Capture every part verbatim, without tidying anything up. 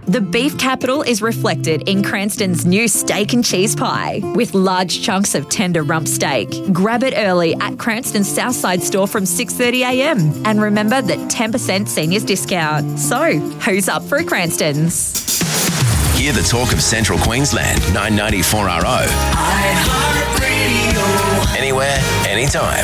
The beef capital is reflected in Cranston's new steak and cheese pie with large chunks of tender rump steak. Grab it early at Cranston's Southside store from six thirty a m. And remember that ten percent seniors discount. So, who's up for a Cranston's? Hear the talk of Central Queensland, nine ninety-four R O. iHeartRadio. Anywhere, anytime.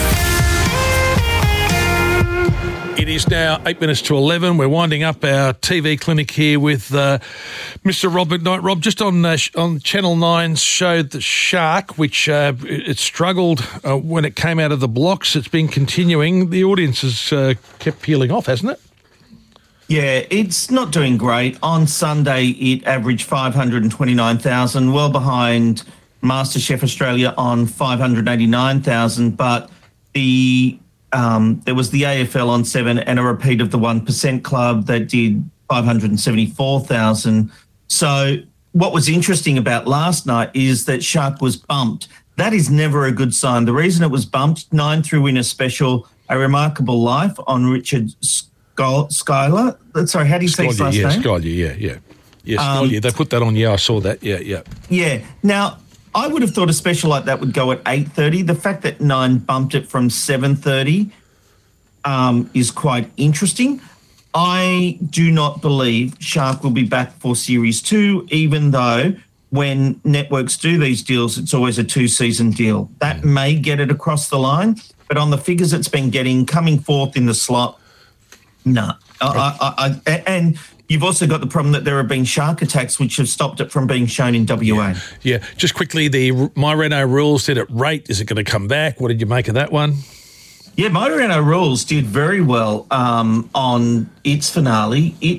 It is now eight minutes to eleven. We're winding up our T V clinic here with uh, Mister Rob McKnight. Rob, just on uh, on Channel nine's show The Shark, which uh, it struggled uh, when it came out of the blocks. It's been continuing. The audience has uh, kept peeling off, hasn't it? Yeah, it's not doing great. On Sunday, it averaged five hundred twenty-nine thousand, well behind MasterChef Australia on five hundred eighty-nine thousand, but the... Um, there was the A F L on seven and a repeat of the one percent Club that did five hundred seventy-four thousand. So what was interesting about last night is that Shark was bumped. That is never a good sign. The reason it was bumped, Nine threw in a special, A Remarkable Life on Richard Schuyler. Sorry, how do you say his last yeah, name? Schuyler, yeah, yeah. Yeah, Um, Schuyler. They put that on, yeah, I saw that, yeah, yeah. Yeah. Now, I would have thought a special like that would go at eight thirty. The fact that Nine bumped it from seven thirty um, is quite interesting. I do not believe Shark will be back for Series two, even though when networks do these deals, it's always a two-season deal. That mm. may get it across the line, but on the figures it's been getting, coming fourth in the slot, no. Nah. I, I, I, and... You've also got the problem that there have been shark attacks which have stopped it from being shown in W A. Yeah, yeah. Just quickly, the My Reno Rules did it rate. Is it going to come back? What did you make of that one? Yeah, My Reno Rules did very well um, on its finale. It